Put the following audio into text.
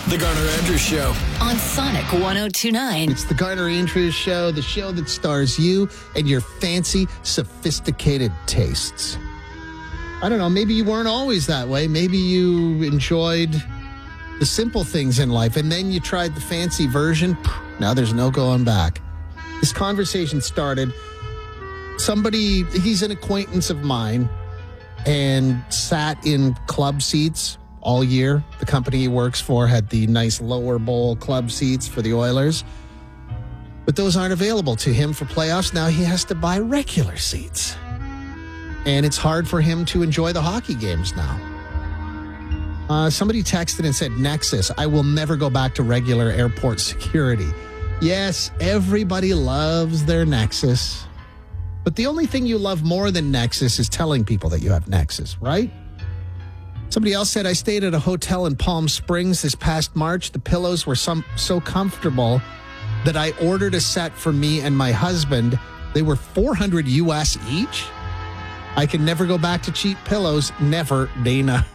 The Garner Andrews Show on Sonic 102.9. It's the Garner Andrews Show, the show that stars you and your fancy, sophisticated tastes. I don't know, maybe you weren't always that way. Maybe you enjoyed the simple things in life, and then you tried the fancy version. Now there's no going back. This conversation started, he's an acquaintance of mine, and sat in club seats all year. The company he works for had the nice lower bowl club seats for the Oilers. But those aren't available to him for playoffs. Now he has to buy regular seats. And it's hard for him to enjoy the hockey games now. Somebody texted and said, Nexus, I will never go back to regular airport security. Yes, everybody loves their Nexus. But the only thing you love more than Nexus is telling people that you have Nexus, right? Somebody else said, I stayed at a hotel in Palm Springs this past March. The pillows were so comfortable that I ordered a set for me and my husband. They were $400 US each. I can never go back to cheap pillows. Never, Dana.